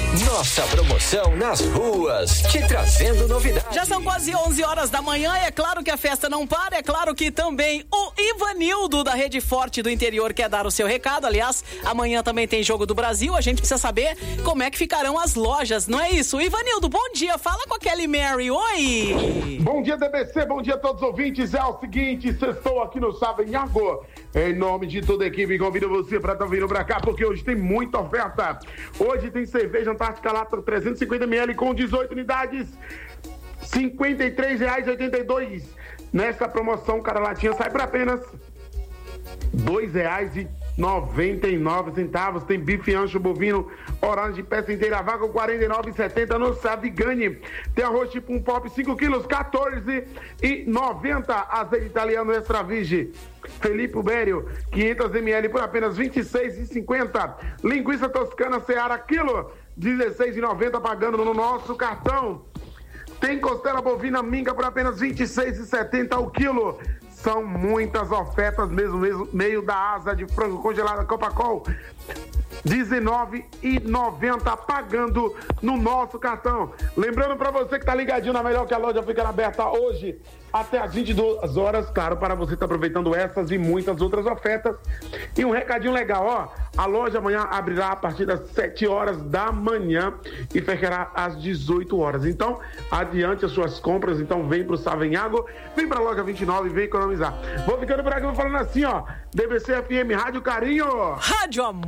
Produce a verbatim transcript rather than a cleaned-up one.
Nossa promoção nas ruas, te trazendo novidades. Já são quase onze horas da manhã, é claro que a festa não para, é claro que também o Ivanildo da Rede Forte do Interior quer dar o seu recado. Aliás, amanhã também tem Jogo do Brasil, a gente precisa saber como é que ficarão as lojas, não é isso? Ivanildo, bom dia, fala com a Kelly Mary, oi! Bom dia, D B C, bom dia a todos os ouvintes, é o seguinte, estou aqui no Savenhago, em nome de toda a equipe, convido você para estar vindo para cá, porque hoje tem muita oferta. Hoje tem cerveja Antártica Lata trezentos e cinquenta mililitros com dezoito unidades, cinquenta e três reais e oitenta e dois centavos. Nessa promoção, cada latinha sai por apenas dois reais e noventa e nove centavos. Tem bife ancho bovino orange de peça inteira vaga com quarenta e nove reais e setenta centavos no Savigani. Tem arroz tipo um pop cinco quilos, quatorze reais e noventa centavos. Azeite italiano extra virgem Felipe Ubério, quinhentos mililitros por apenas vinte e seis reais e cinquenta centavos. Linguiça toscana Seara quilo, dezesseis reais e noventa centavos pagando no nosso cartão. Tem costela bovina minga por apenas vinte e seis reais e setenta centavos o quilo. São muitas ofertas mesmo, mesmo, meio da asa de frango congelada Copacol, dezenove reais e noventa centavos pagando no nosso cartão. Lembrando para você que tá ligadinho na Melhor, que a loja fica aberta hoje até às vinte e duas horas, claro, para você estar tá aproveitando essas e muitas outras ofertas. E um recadinho legal, ó, a loja amanhã abrirá a partir das sete horas da manhã e fechará às dezoito horas. Então, adiante as suas compras, então vem pro Savenhago, vem pra loja vinte e nove e vem economizar. Vou ficando por aqui, vou falando assim, ó, D B C F M, Rádio Carinho. Rádio Amor.